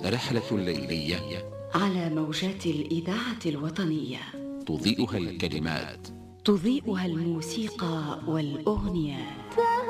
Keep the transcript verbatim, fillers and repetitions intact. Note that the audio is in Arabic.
رحلة ليلية على موجات الإذاعة الوطنية، تضيئها الكلمات، تضيئها الموسيقى والأغنيات.